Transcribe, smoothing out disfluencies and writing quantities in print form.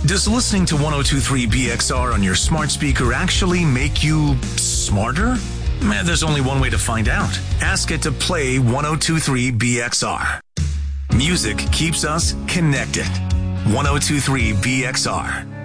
Does listening to 1023 BXR on your smart speaker actually make you smarter? There's only one way to find out. Ask it to play 1023 BXR. Music keeps us connected. 1023 BXR.